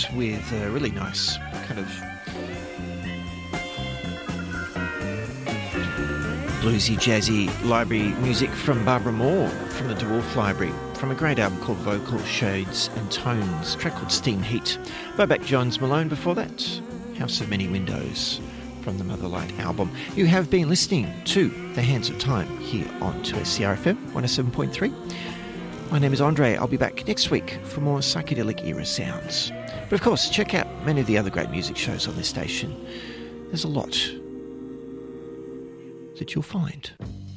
with a really nice kind of bluesy, jazzy library music from Barbara Moore from the Dwarf Library, from a great album called Vocal Shades and Tones, a track called Steam Heat. Bobak Jones Malone before that, House of Many Windows from the Motherlight album. You have been listening to The Hands of Time here on 2SCRFM 107.3. My name is Andre. I'll be back next week for more psychedelic era sounds. But of course, check out many of the other great music shows on this station. There's a lot that you'll find.